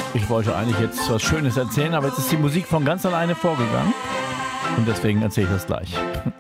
Ich wollte eigentlich jetzt was Schönes erzählen, aber jetzt ist die Musik von ganz alleine vorgegangen. Und deswegen erzähle ich das gleich.